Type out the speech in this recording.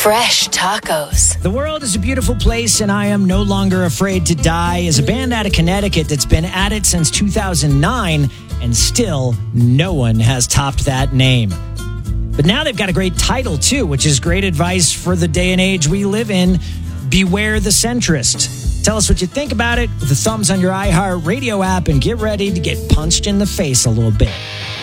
Fresh tacos. The world is a beautiful place, and I am no longer afraid to die is a band out of Connecticut that's been at it since 2009, and still no one has topped that name. But now they've got a great title, too, which is great advice for the day and age we live in. Beware the centrist. Tell us what you think about it with the thumbs on your iHeart Radio app, and get ready to get punched in the face a little bit.